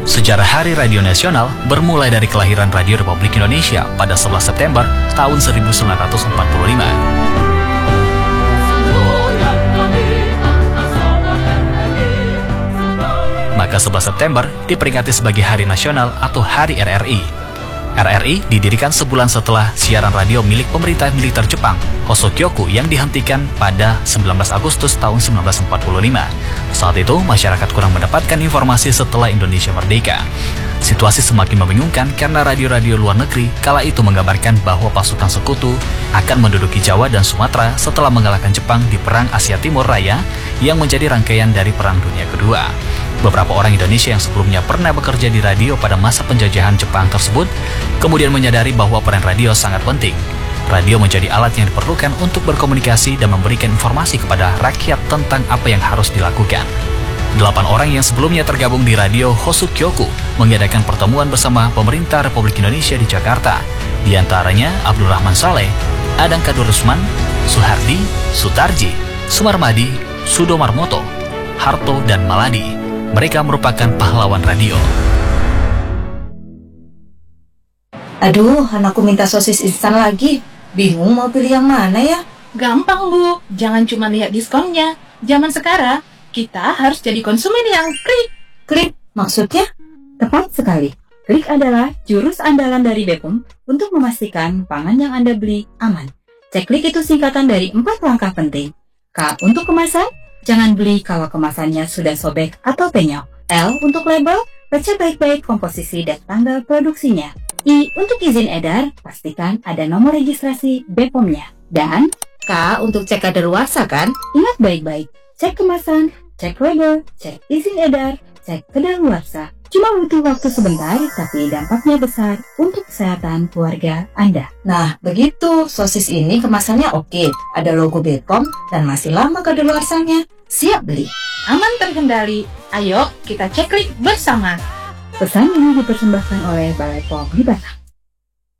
Sejarah Hari Radio Nasional bermulai dari kelahiran Radio Republik Indonesia pada 11 September tahun 1945. Maka 11 September diperingati sebagai Hari Nasional atau Hari RRI. RRI didirikan sebulan setelah siaran radio milik pemerintah militer Jepang, Hosokyoku, yang dihentikan pada 19 Agustus tahun 1945. Saat itu, masyarakat kurang mendapatkan informasi setelah Indonesia merdeka. Situasi semakin membingungkan karena radio-radio luar negeri kala itu menggambarkan bahwa pasukan sekutu akan menduduki Jawa dan Sumatera setelah mengalahkan Jepang di Perang Asia Timur Raya yang menjadi rangkaian dari Perang Dunia Kedua. Beberapa orang Indonesia yang sebelumnya pernah bekerja di radio pada masa penjajahan Jepang tersebut kemudian menyadari bahwa peran radio sangat penting. Radio menjadi alat yang diperlukan untuk berkomunikasi dan memberikan informasi kepada rakyat tentang apa yang harus dilakukan. 8 orang yang sebelumnya tergabung di radio Hosokyoku mengadakan pertemuan bersama pemerintah Republik Indonesia di Jakarta. Di antaranya Abdul Rahman Saleh, Adang Kadur Rusman, Suhardi, Sutarji, Sumarmadi, Sudomarmoto, Harto, dan Maladi. Mereka merupakan pahlawan radio. Aduh, anakku minta sosis instan lagi. Bingung mau pilih yang mana ya? Gampang, Bu. Jangan cuma lihat diskonnya. Zaman sekarang, kita harus jadi konsumen yang klik. Klik, maksudnya? Tepat sekali. Klik adalah jurus andalan dari Bepom untuk memastikan pangan yang Anda beli aman. Cek klik itu singkatan dari 4 langkah penting. K untuk kemasan, jangan beli kalau kemasannya sudah sobek atau penyok. L untuk label, baca baik-baik komposisi dan tanggal produksinya. I untuk izin edar, pastikan ada nomor registrasi Bepomnya. Dan K untuk cek kadaluarsa kan? ingat baik-baik, cek kemasan, cek label, cek izin edar, cek kadaluarsa. Cuma butuh waktu sebentar, tapi dampaknya besar untuk kesehatan keluarga Anda. Nah, begitu. Sosis ini kemasannya oke. Ada logo Bepom dan masih lama kadaluarsanya. Siap beli. Aman terkendali. Ayo, kita cek klik bersama. Pesan ini dipersembahkan oleh Balai POM di Batam.